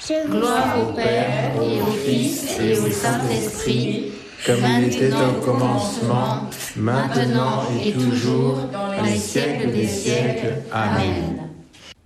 Gloire au Père, et au Fils, et au Saint-Esprit, comme il était au commencement, maintenant et toujours, dans les siècles des siècles. Amen.